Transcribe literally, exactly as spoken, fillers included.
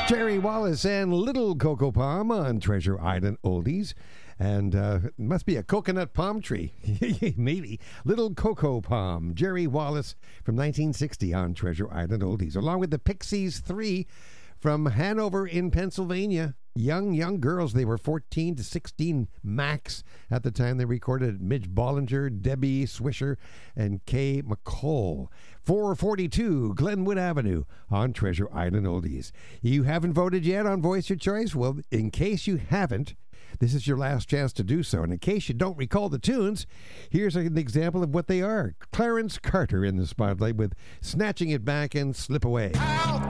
Jerry Wallace and Little Cocoa Palm on Treasure Island Oldies. And uh, it must be a coconut palm tree. Maybe. Little Cocoa Palm. Jerry Wallace from nineteen sixty on Treasure Island Oldies. Along with the Pixies three from Hanover in Pennsylvania. Young, young girls. They were fourteen to sixteen max at the time they recorded. Midge Bollinger, Debbie Swisher, and Kay McCall. four forty-two Glenwood Avenue on Treasure Island Oldies. You haven't voted yet on Voice Your Choice? Well, in case you haven't, this is your last chance to do so. And in case you don't recall the tunes, here's an example of what they are. Clarence Carter in the spotlight with Snatching It Back and Slip Away. Ow!